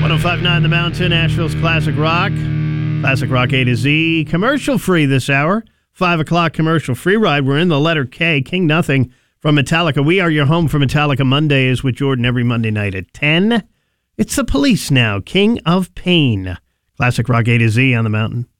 105.9 The Mountain, Nashville's Classic Rock. Classic Rock A to Z. Commercial free this hour. 5 o'clock commercial free ride. We're in the letter K. King Nothing from Metallica. We are your home for Metallica Mondays with Jordan every Monday night at 10. It's the Police now. King of Pain. Classic Rock A to Z on the Mountain.